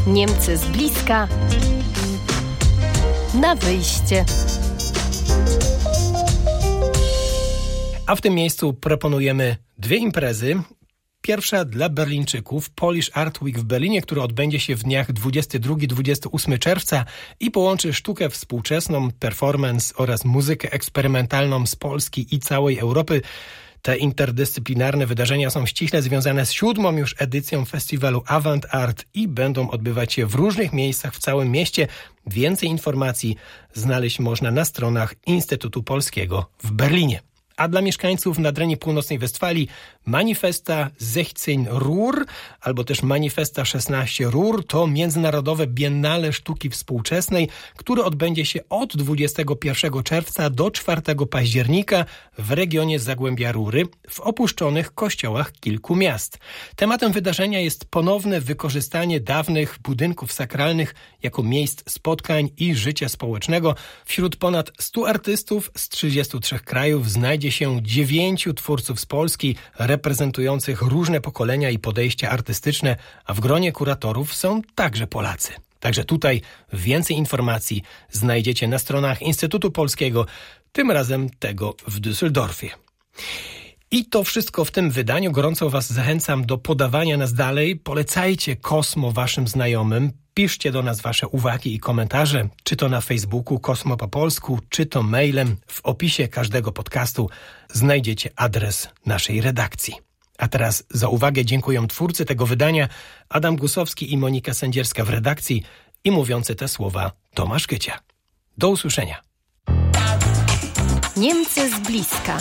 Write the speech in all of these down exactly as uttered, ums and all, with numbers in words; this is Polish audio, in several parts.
Niemcy z bliska na wyjście. A w tym miejscu proponujemy dwie imprezy. Pierwsza dla Berlińczyków, Polish Art Week w Berlinie, który odbędzie się w dniach dwudziestego drugiego do dwudziestego ósmego czerwca i połączy sztukę współczesną, performance oraz muzykę eksperymentalną z Polski i całej Europy. Te interdyscyplinarne wydarzenia są ściśle związane z siódmą już edycją festiwalu Avant Art i będą odbywać się w różnych miejscach w całym mieście. Więcej informacji znaleźć można na stronach Instytutu Polskiego w Berlinie. A dla mieszkańców Nadrenii Północnej Westfalii Manifesta szesnaście Ruhr albo też Manifesta szesnaście Ruhr to międzynarodowe biennale sztuki współczesnej, które odbędzie się od dwudziestego pierwszego czerwca do czwartego października w regionie Zagłębia Rury w opuszczonych kościołach kilku miast. Tematem wydarzenia jest ponowne wykorzystanie dawnych budynków sakralnych jako miejsc spotkań i życia społecznego. Wśród ponad stu artystów z trzydziestu trzech krajów znajdzie się dziewięciu twórców z Polski reprezentujących różne pokolenia i podejścia artystyczne, a w gronie kuratorów są także Polacy. Także tutaj więcej informacji znajdziecie na stronach Instytutu Polskiego, tym razem tego w Düsseldorfie. I to wszystko w tym wydaniu. Gorąco Was zachęcam do podawania nas dalej. Polecajcie Kosmo waszym znajomym. Piszcie do nas wasze uwagi i komentarze, czy to na Facebooku Kosmo po polsku, czy to mailem. W opisie każdego podcastu znajdziecie adres naszej redakcji. A teraz za uwagę dziękuję twórcy tego wydania, Adam Gusowski i Monika Sędzierska w redakcji i mówiący te słowa Tomasz Kycia. Do usłyszenia. Niemcy z bliska.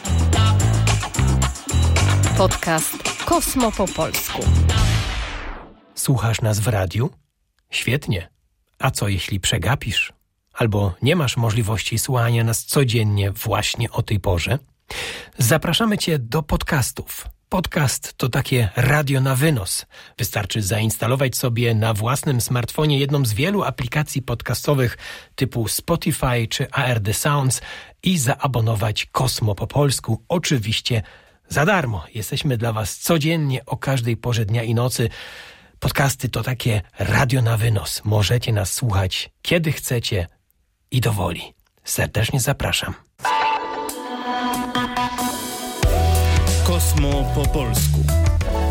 Podcast Kosmo po polsku. Słuchasz nas w radiu? Świetnie. A co jeśli przegapisz? Albo nie masz możliwości słuchania nas codziennie właśnie o tej porze? Zapraszamy Cię do podcastów. Podcast to takie radio na wynos. Wystarczy zainstalować sobie na własnym smartfonie jedną z wielu aplikacji podcastowych typu Spotify czy A R D Sounds i zaabonować Kosmo po polsku. Oczywiście za darmo. Jesteśmy dla Was codziennie o każdej porze dnia i nocy. Podcasty to takie radio na wynos. Możecie nas słuchać kiedy chcecie i do woli. Serdecznie zapraszam. Kosmo po polsku.